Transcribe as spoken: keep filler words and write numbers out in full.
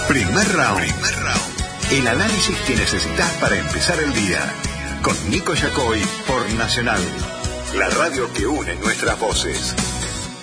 Primer round. Primer round. El análisis que necesitas para empezar el día. Con Nico Yacoy por Nacional. La radio que une nuestras voces.